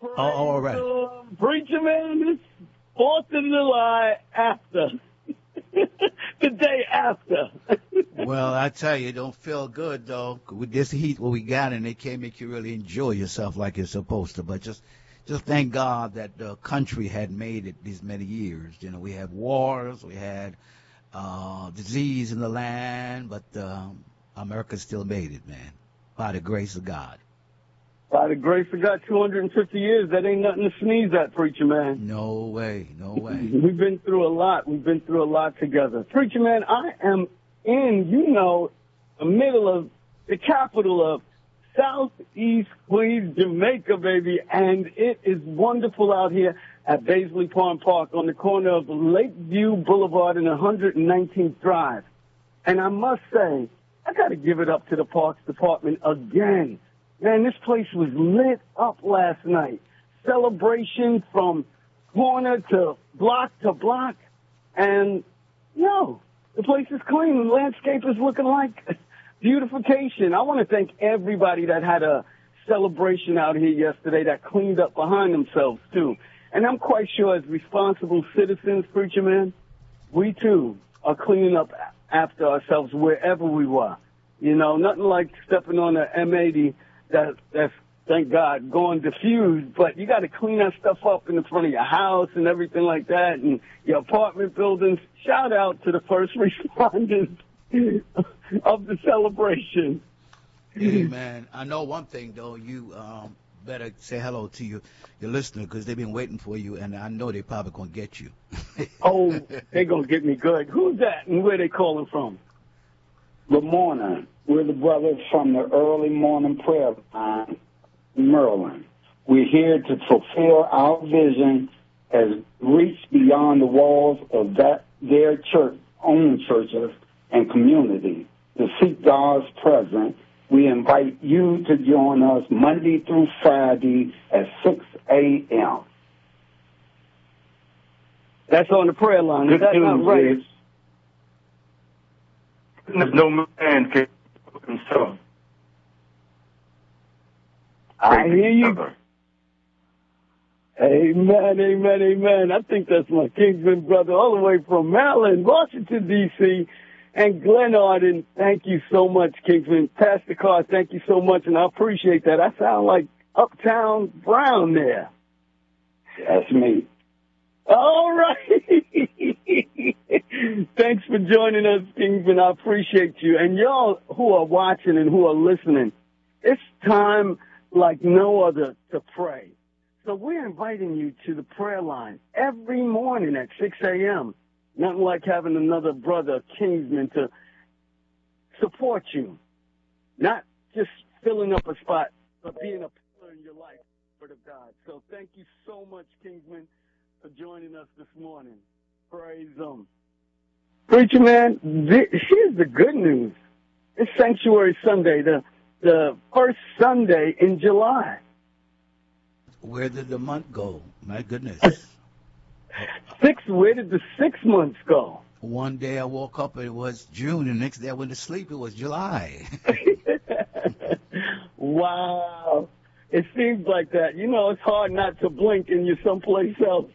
All right. Preacher man, it's 4th of July after. The day after. Well, I tell you, it don't feel good, though. With this heat, what we got, and it can't make you really enjoy yourself like you're supposed to. But just thank God that the country had made it these many years. You know, we had wars, we had disease in the land, but America still made it, man, by the grace of God. By the grace of God, 250 years, that ain't nothing to sneeze at, preacher man. No way, no way. We've been through a lot. We've been through a lot together. Preacher man, I am in, the middle of the capital of Southeast Queens, Jamaica, baby, and it is wonderful out here at Baisley Pond Park on the corner of Lakeview Boulevard and 119th Drive. And I must say, I got to give it up to the Parks Department again. Man, this place was lit up last night. Celebration from corner to block. And, the place is clean. The landscape is looking like beautification. I want to thank everybody that had a celebration out here yesterday that cleaned up behind themselves, too. And I'm quite sure as responsible citizens, preacher man, we, too, are cleaning up after ourselves wherever we were. Nothing like stepping on a M80 that's, thank God, going diffused, but you got to clean that stuff up in the front of your house and everything like that, and your apartment buildings. Shout out to the first responders of the celebration. Hey, man, I know one thing, though. You better say hello to your listener because they've been waiting for you, and I know they're probably going to get you. Oh, they're going to get me good. Who's that and where they calling from? Good morning. We're the brothers from the early morning prayer line in Maryland. We're here to fulfill our vision as reach beyond the walls of their own churches and community to seek God's presence. We invite you to join us Monday through Friday at 6 a.m. That's on the prayer line. Is that not right? No man can himself. I hear you. Amen. I think that's my Kingsman brother all the way from Maryland, Washington, D.C., and Glen Arden. Thank you so much, Kingsman. Pastor Carr, thank you so much, and I appreciate that. I sound like Uptown Brown there. That's me. All right. Thanks for joining us, Kingsman. I appreciate you. And y'all who are watching and who are listening, it's time like no other to pray. So we're inviting you to the prayer line every morning at 6 a.m. Nothing like having another brother, Kingsman, to support you. Not just filling up a spot, but being a pillar in your life, Word of God. So thank you so much, Kingsman, for joining us this morning. Praise Him. Preacher man, here's the good news. It's Sanctuary Sunday, the first Sunday in July. Where did the month go? My goodness. Where did the 6 months go? One day I woke up and it was June, and the next day I went to sleep, it was July. Wow. It seems like that. It's hard not to blink and you're someplace else.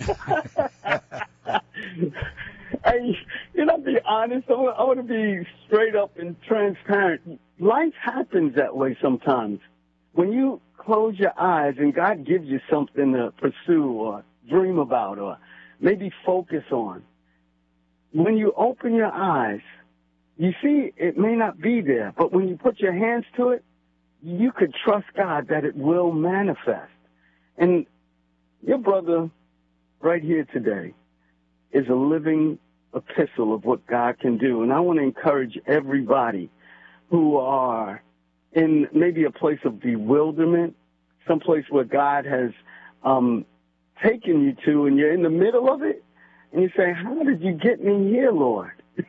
Hey, be honest. I want to be straight up and transparent. Life happens that way sometimes. When you close your eyes and God gives you something to pursue or dream about or maybe focus on, when you open your eyes, you see it may not be there, but when you put your hands to it, you could trust God that it will manifest. And your brother right here today is a living epistle of what God can do. And I want to encourage everybody who are in maybe a place of bewilderment, someplace where God has taken you to, and you're in the middle of it, and you say, how did you get me here, Lord?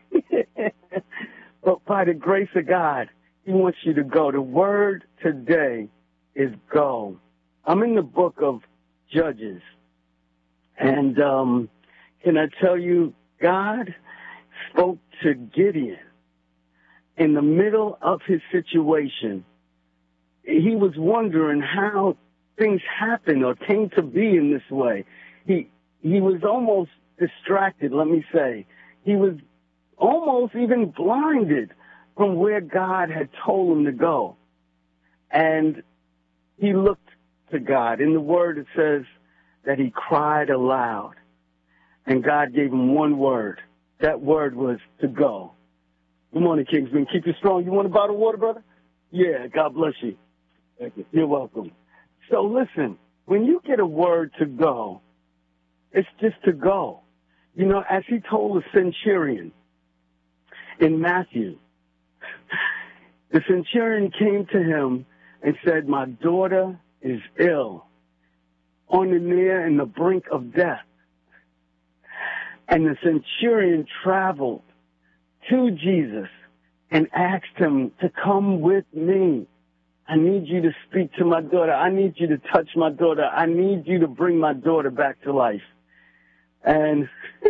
But by the grace of God, He wants you to go. The word today is go. I'm in the book of Judges, and can I tell you, God spoke to Gideon in the middle of his situation. He was wondering how things happened or came to be in this way. He was almost distracted, let me say. He was almost even blinded from where God had told him to go. And he looked to God. In the Word, it says that he cried aloud. And God gave him one word. That word was to go. Good morning, Kingsman. Keep it strong. You want a bottle of water, brother? Yeah, God bless you. Thank you. You're welcome. So listen, when you get a word to go, it's just to go. You know, as he told the centurion in Matthew, the centurion came to him and said, my daughter is ill, on the near and the brink of death. And the centurion traveled to Jesus and asked him to come with me. I need you to speak to my daughter. I need you to touch my daughter. I need you to bring my daughter back to life. And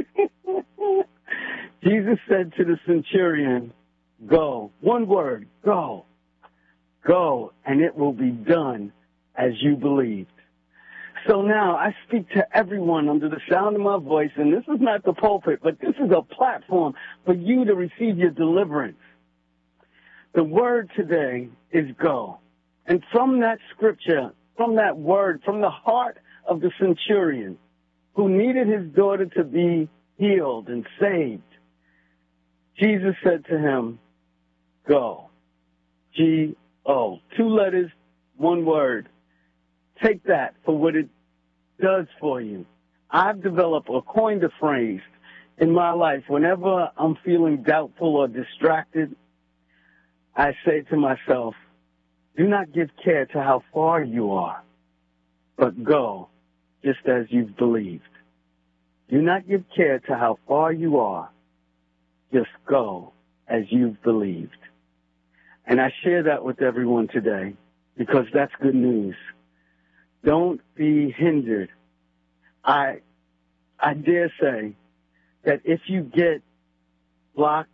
Jesus said to the centurion, go. One word, go. Go, and it will be done as you believed. So now I speak to everyone under the sound of my voice, and this is not the pulpit, but this is a platform for you to receive your deliverance. The word today is go. And from that scripture, from that word, from the heart of the centurion who needed his daughter to be healed and saved, Jesus said to him, go. G-O. 2 letters, 1 word. Take that for what it does for you. I've developed or coined a phrase in my life. Whenever I'm feeling doubtful or distracted, I say to myself, do not give care to how far you are, but go just as you've believed. Do not give care to how far you are, just go as you've believed. And I share that with everyone today because that's good news. Don't be hindered. I dare say that if you get blocked,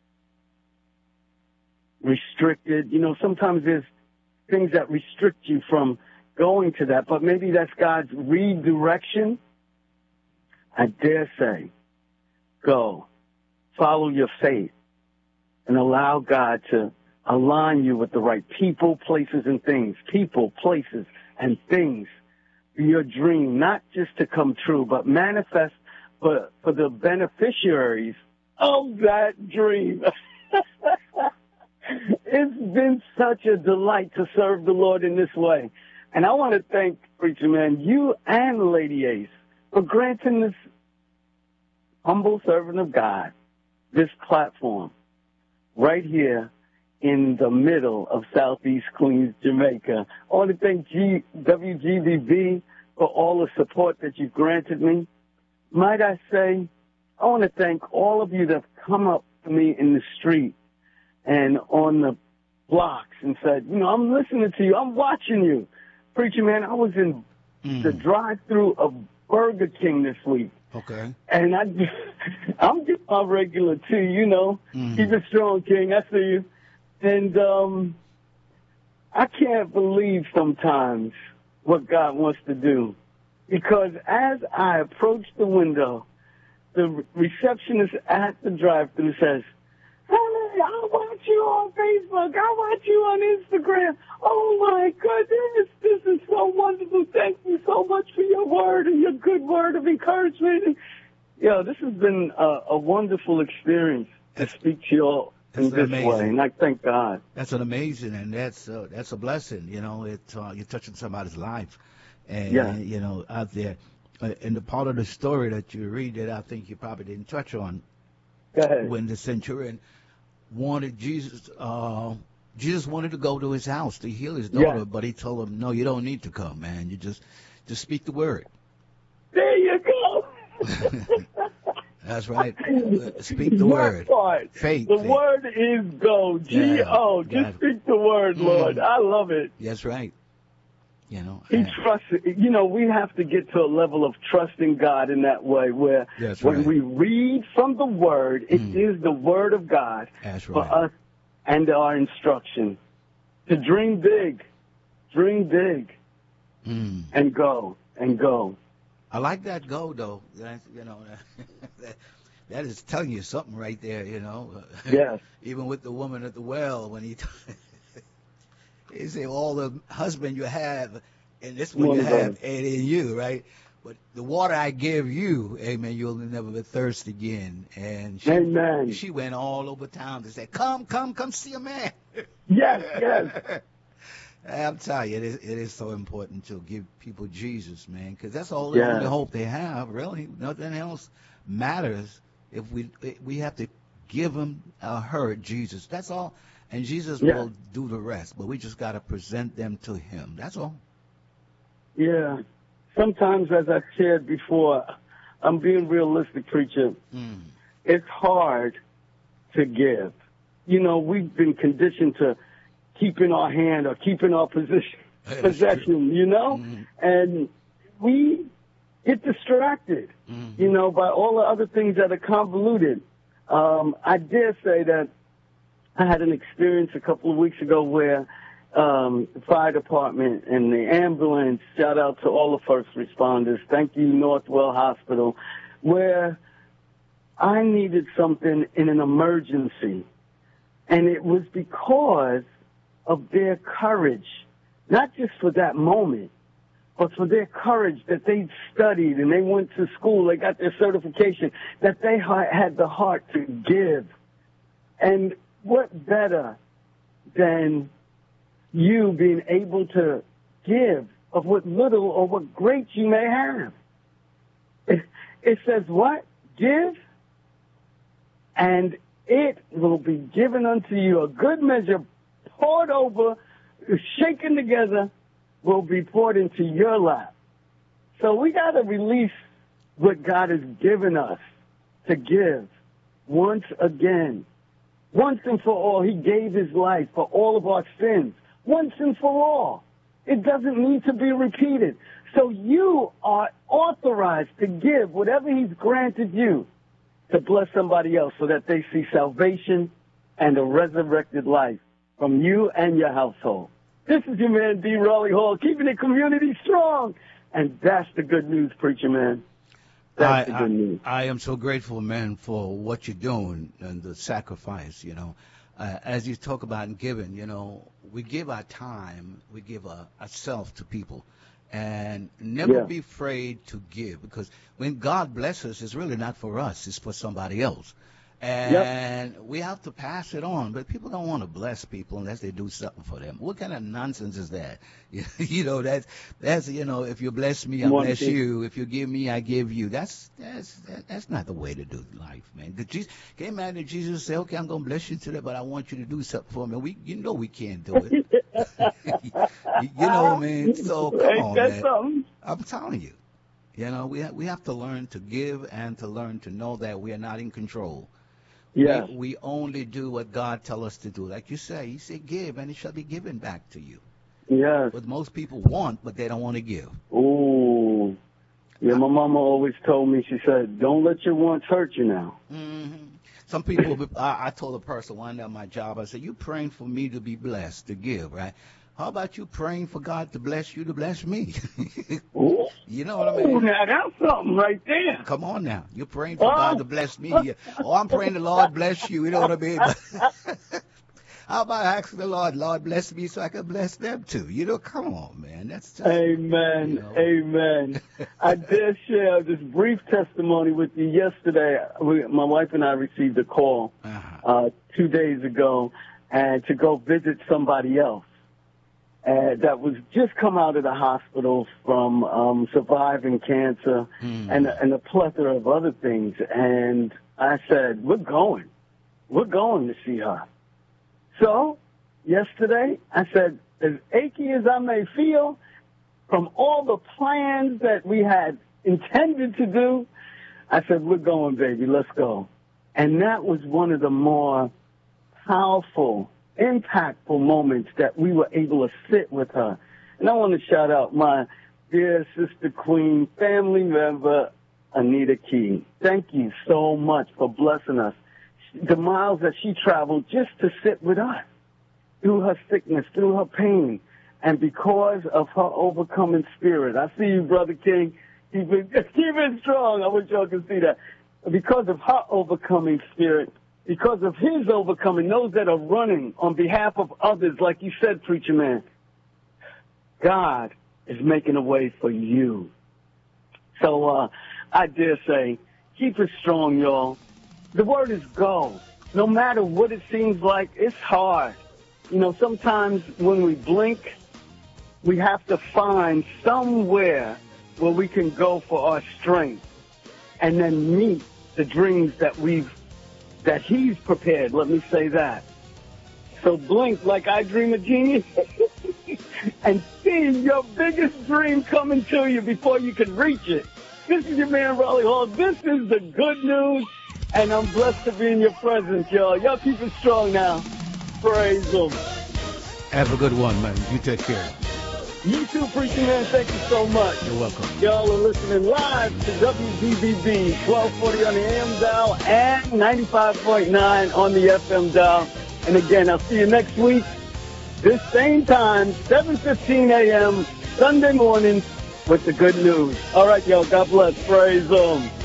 restricted, you know, sometimes there's things that restrict you from going to that, but maybe that's God's redirection. I dare say, go, follow your faith, and allow God to align you with the right people, places, and things. People, places, and things for your dream, not just to come true, but manifest for the beneficiaries of that dream. It's been such a delight to serve the Lord in this way. And I want to thank, Preacher Man, you and Lady Ace for granting this humble servant of God this platform right here in the middle of Southeast Queens, Jamaica. I want to thank WGBB for all the support that you've granted me. Might I say, I want to thank all of you that have come up to me in the street and on the blocks and said, you know, I'm listening to you. I'm watching you. Preacher Man, I was in the drive-thru of Burger King this week. Okay. And I'm getting my regular too, you know. Keep it strong, King. I see you. And I can't believe sometimes what God wants to do. Because as I approach the window, the receptionist at the drive-thru says, hey, I watch you on Facebook. I watch you on Instagram. Oh, my goodness, this is so wonderful. Thank you so much for your word and your good word of encouragement. Yeah, this has been a wonderful experience to speak to you all in this way, and I thank God. That's an amazing, and that's a blessing. You know, you're touching somebody's life, and you know, out there. And the part of the story that you read that I think you probably didn't touch on, go ahead. When the centurion wanted Jesus wanted to go to his house to heal his daughter, but he told him, no, you don't need to come, man. You just speak the word. There you go. That's right. Speak the word. Part. Faith. The word is go. G-O. Just speak the word, Lord. I love it. That's right. You know, he trusts. You know, we have to get to a level of trusting God in that way, where when we read from the Word, it is the Word of God for us and our instruction to dream big, dream big, and go and go. I like that go though. That's, that is telling you something right there. Yes. Even with the woman at the well, when he say all the husband you have, and this one you have, ain't in you, right? But the water I give you, amen, you'll never be thirsty again. And she went all over town to say, come see a man. Yes. I'm telling you, it is so important to give people Jesus, man, because that's all the only hope they have, really. Nothing else matters if we have to give them or her Jesus. That's all. And Jesus will do the rest, but we just got to present them to him. That's all. Yeah. Sometimes, as I shared before, I'm being realistic, preacher. It's hard to give. We've been conditioned to keep in our hand or keep in our possession, and we get distracted, by all the other things that are convoluted. I dare say that I had an experience a couple of weeks ago where the fire department and the ambulance, shout out to all the first responders, thank you, Northwell Hospital, where I needed something in an emergency. And it was because of their courage, not just for that moment, but for their courage that they studied and they went to school, they got their certification, that they had the heart to give. And what better than you being able to give of what little or what great you may have? It says what? Give, and it will be given unto you. A good measure poured over, shaken together, will be poured into your lap. So we got to release what God has given us to give once again. Once and for all, he gave his life for all of our sins. Once and for all. It doesn't need to be repeated. So you are authorized to give whatever he's granted you to bless somebody else so that they see salvation and a resurrected life from you and your household. This is your man, D. Raleigh Hall, keeping the community strong. And that's the good news, preacher man. That's the good news. I am so grateful, man, for what you're doing and the sacrifice, as you talk about giving, we give our time, we give ourselves to people. And never be afraid to give, because when God blesses us, it's really not for us, it's for somebody else. And we have to pass it on. But people don't want to bless people unless they do something for them. What kind of nonsense is that? That's if you bless me, I bless you. If you give me, I give you. That's not the way to do life, man. Can you imagine Jesus say, okay, I'm going to bless you today, but I want you to do something for me? We can't do it. Man. So come on, man. I'm telling you. We have to learn to give and to learn to know that we are not in control. Yes. We only do what God tells us to do. Like you say, he said give and it shall be given back to you. Yes. What most people want, but they don't want to give. Ooh. Yeah, my mama always told me, she said, don't let your wants hurt you now. Mm-hmm. Some people, I told a person one day at my job, I said, you praying for me to be blessed, to give, right? How about you praying for God to bless you, to bless me? You know what I mean? Now that's something right there. Come on now. You're praying for God to bless me. I'm praying the Lord bless you. You know what I mean? How about asking the Lord bless me so I can bless them too? Come on, man. That's just, Amen. Amen. I dare share this brief testimony with you. Yesterday, my wife and I received a call 2 days ago and to go visit somebody else. That was just come out of the hospital from surviving cancer and a plethora of other things. And I said, we're going to see her. So yesterday I said, as achy as I may feel from all the plans that we had intended to do, I said, we're going, baby, let's go. And that was one of the more powerful, impactful moments that we were able to sit with her. And I want to shout out my dear sister queen, family member, Anita Key. Thank you so much for blessing us. The miles that she traveled just to sit with us through her sickness, through her pain. And because of her overcoming spirit, I see you, Brother King. Keep it strong. I wish y'all could see that. Because of her overcoming spirit, because of his overcoming, those that are running on behalf of others, like you said, Preacher Man, God is making a way for you. So I dare say, keep it strong, y'all. The word is go. No matter what it seems like, it's hard. You know, sometimes when we blink, we have to find somewhere where we can go for our strength and then meet the dreams that he's prepared. Let me say that. So blink like I dream a genius and see your biggest dream coming to you before you can reach it. This is your man, Raleigh Hall. This is the good news, and I'm blessed to be in your presence, y'all. Y'all keep it strong now. Praise Him. Have a good one, man. You take care. You too, Preacher Man. Thank you so much. You're welcome. Y'all are listening live to WBBB 1240 on the AM dial and 95.9 on the FM dial. And again, I'll see you next week, this same time, 7:15 a.m., Sunday morning, with the good news. All right, y'all. God bless. Praise Him.